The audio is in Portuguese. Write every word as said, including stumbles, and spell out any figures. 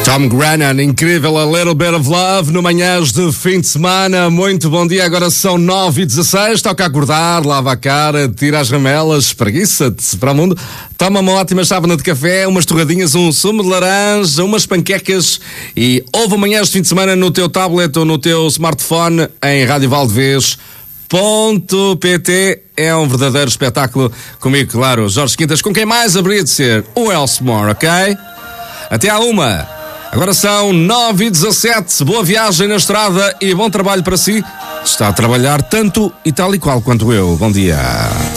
Tom Grennan, incrível, A Little Bit of Love, no manhãs de fim de semana. Muito bom dia, agora são nove e dezasseis, toca acordar, lava a cara, tira as ramelas, espreguiça-te para o mundo, toma uma ótima chávena de café, umas torradinhas, um sumo de laranja, umas panquecas e ouve manhãs de fim de semana no teu tablet ou no teu smartphone em rádio valdevez ponto pt. É um verdadeiro espetáculo comigo, claro, Jorge Quintas, com quem mais haveria de ser o Elsmore, ok? Até à uma. Agora são nove e dezassete, boa viagem na estrada e bom trabalho para si. Está a trabalhar tanto e tal e qual quanto eu. Bom dia.